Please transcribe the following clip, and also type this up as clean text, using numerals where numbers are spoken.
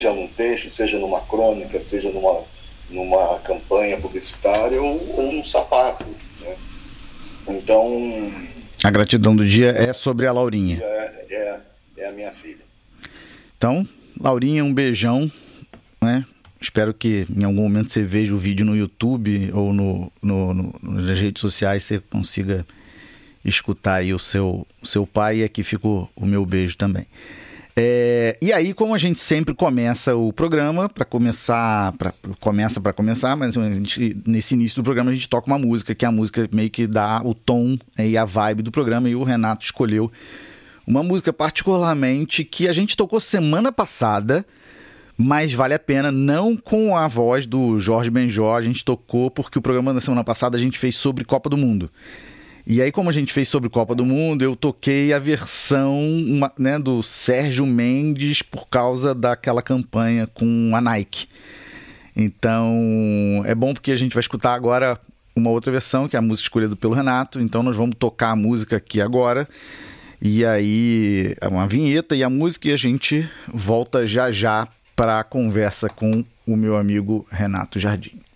num texto, seja numa crônica, seja numa campanha publicitária ou num sapato, né? Então, A gratidão do dia é sobre a Laurinha. é a minha filha. Então, Laurinha, um beijão, né? Espero que em algum momento você veja o vídeo no YouTube ou nas redes sociais, você consiga escutar aí o seu pai, e aqui fica o meu beijo também. E aí, como a gente sempre começa o programa, mas nesse início do programa a gente toca uma música, que é a música meio que dá o tom e a vibe do programa, e o Renato escolheu uma música particularmente que a gente tocou semana passada, mas vale a pena, não com a voz do Jorge Benjor, a gente tocou porque o programa da semana passada a gente fez sobre Copa do Mundo. E aí, como a gente fez sobre Copa do Mundo, eu toquei a versão do Sérgio Mendes por causa daquela campanha com a Nike. Então, é bom porque a gente vai escutar agora uma outra versão, que é a música escolhida pelo Renato. Então, nós vamos tocar a música aqui agora. E aí, é uma vinheta e a música, e a gente volta já já para a conversa com o meu amigo Renato Jardim.